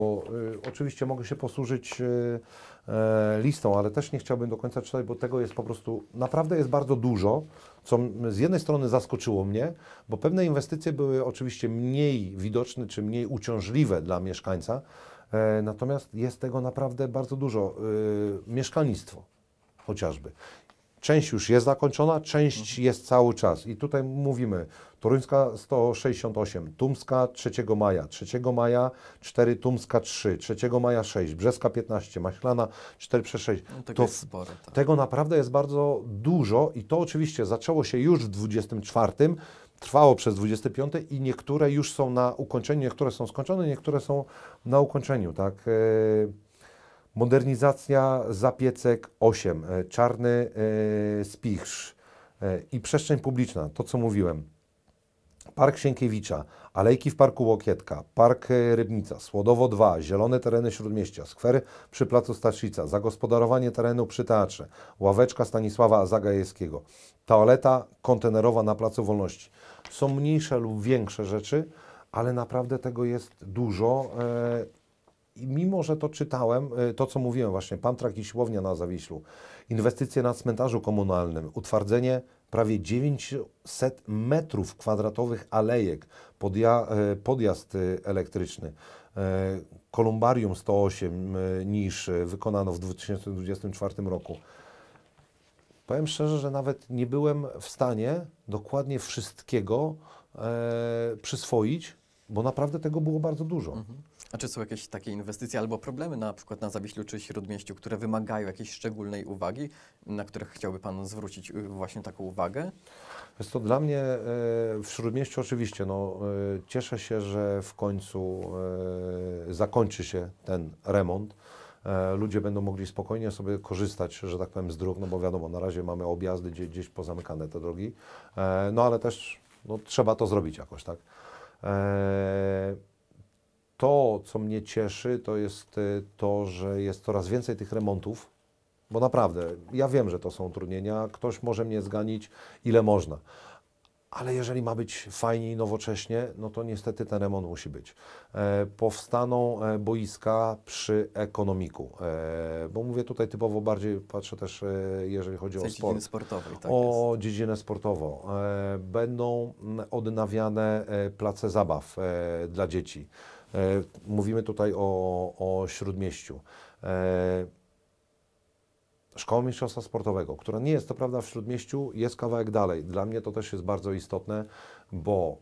Oczywiście mogę się posłużyć listą, ale też nie chciałbym do końca czytać, bo tego jest po prostu, naprawdę jest bardzo dużo, co z jednej strony zaskoczyło mnie, bo pewne inwestycje były oczywiście mniej widoczne, czy mniej uciążliwe dla mieszkańca, natomiast jest tego naprawdę bardzo dużo. Mieszkalnictwo chociażby. Część już jest zakończona, część jest cały czas. I tutaj mówimy, Toruńska 168, Tumska 3 maja, 3 maja 4, Tumska 3, 3 maja 6, Brzeska 15, Maślana 4/6. No, tego jest sporo, tak. Tego naprawdę jest bardzo dużo i to oczywiście zaczęło się już w 24, trwało przez 25 i niektóre już są na ukończeniu, niektóre są skończone, niektóre są na ukończeniu, tak. Modernizacja Zapiecek 8, Czarny Spichrz i przestrzeń publiczna, to co mówiłem. Park Sienkiewicza, alejki w Parku Łokietka, Park Rybnica, Słodowo 2, zielone tereny Śródmieścia, skwery przy Placu Staszica, zagospodarowanie terenu przy Teatrze, ławeczka Stanisława Zagajewskiego, toaleta kontenerowa na Placu Wolności. Są mniejsze lub większe rzeczy, ale naprawdę tego jest dużo. I mimo, że to czytałem, to co mówiłem właśnie, Pamtrak i siłownia na Zawiślu, inwestycje na cmentarzu komunalnym, utwardzenie prawie 900 metrów kwadratowych alejek, podjazd elektryczny, kolumbarium 108 nisz wykonano w 2024 roku. Powiem szczerze, że nawet nie byłem w stanie dokładnie wszystkiego przyswoić, bo naprawdę tego było bardzo dużo. A czy są jakieś takie inwestycje albo problemy na przykład na Zawiślu czy Śródmieściu, które wymagają jakiejś szczególnej uwagi, na które chciałby Pan zwrócić właśnie taką uwagę? Jest to dla mnie w Śródmieściu oczywiście, cieszę się, że w końcu zakończy się ten remont. Ludzie będą mogli spokojnie sobie korzystać, że tak powiem, z dróg, no bo wiadomo, na razie mamy objazdy gdzieś pozamykane te drogi, ale też trzeba to zrobić jakoś, tak. To, co mnie cieszy, to jest to, że jest coraz więcej tych remontów, bo naprawdę, ja wiem, że to są utrudnienia, ktoś może mnie zganić ile można, ale jeżeli ma być fajnie i nowocześnie, no to niestety ten remont musi być. Powstaną boiska przy Ekonomiku, bo mówię tutaj typowo bardziej, patrzę też, jeżeli chodzi o sport. Dziedziny sportowej, tak O dziedzinę sportową. Będą odnawiane place zabaw dla dzieci. Mówimy tutaj o Śródmieściu. Szkoła Mistrzostwa Sportowego, która nie jest to prawda w Śródmieściu, jest kawałek dalej. Dla mnie to też jest bardzo istotne, bo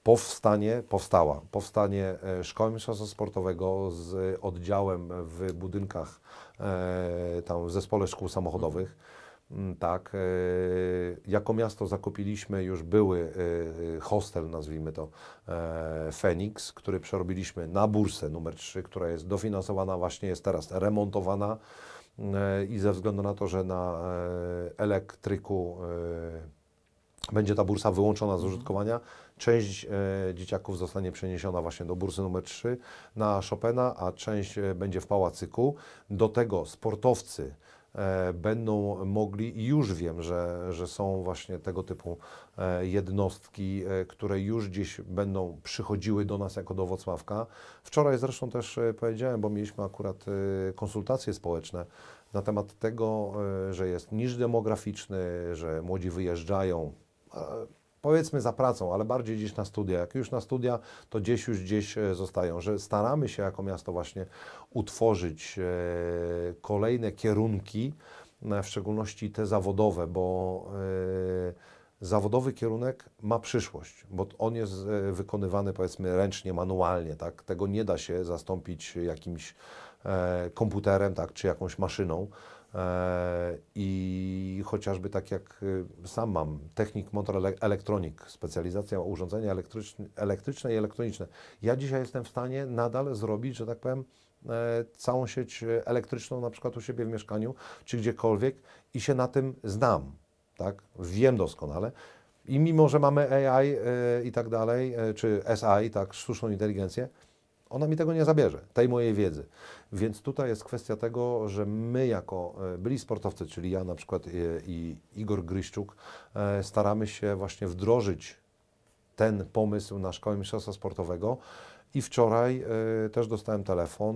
powstanie Szkoły Mistrzostwa Sportowego z oddziałem w budynkach, tam w Zespole Szkół Samochodowych. Tak, jako miasto zakupiliśmy już były hostel, nazwijmy to, Feniks, który przerobiliśmy na bursę numer 3, która jest dofinansowana, właśnie jest teraz remontowana i ze względu na to, że na elektryku będzie ta bursa wyłączona z użytkowania, część dzieciaków zostanie przeniesiona właśnie do bursy numer 3 na Chopina, a część będzie w Pałacyku. Do tego sportowcy będą mogli, i już wiem, że są właśnie tego typu jednostki, które już gdzieś będą przychodziły do nas jako do Włocławka. Wczoraj zresztą też powiedziałem, bo mieliśmy akurat konsultacje społeczne na temat tego, że jest niż demograficzny, że młodzi wyjeżdżają, powiedzmy za pracą, ale bardziej gdzieś na studia. Jak już na studia, to gdzieś zostają, że staramy się jako miasto właśnie utworzyć kolejne kierunki, w szczególności te zawodowe, bo zawodowy kierunek ma przyszłość, bo on jest wykonywany powiedzmy ręcznie, manualnie, tak? Tego nie da się zastąpić jakimś komputerem, tak? Czy jakąś maszyną. I chociażby tak jak sam mam, technik motor elektronik, specjalizacja urządzenia elektryczne i elektroniczne. Ja dzisiaj jestem w stanie nadal zrobić, że tak powiem, całą sieć elektryczną na przykład u siebie w mieszkaniu, czy gdziekolwiek i się na tym znam, tak? Wiem doskonale. I mimo, że mamy AI i tak dalej, czy SI, tak, sztuczną inteligencję, ona mi tego nie zabierze, tej mojej wiedzy. Więc tutaj jest kwestia tego, że my jako byli sportowcy, czyli ja na przykład i Igor Gryszczuk, staramy się właśnie wdrożyć ten pomysł na Szkołę Mistrzostwa Sportowego I wczoraj też dostałem telefon